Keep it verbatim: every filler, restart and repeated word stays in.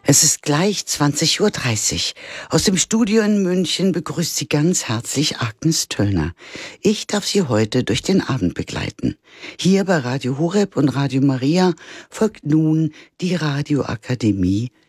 Es ist gleich zwanzig Uhr dreißig. Aus dem Studio in München begrüßt Sie ganz herzlich Agnes Töllner. Ich darf Sie heute durch den Abend begleiten. Hier bei Radio Horeb und Radio Maria folgt nun die Radioakademie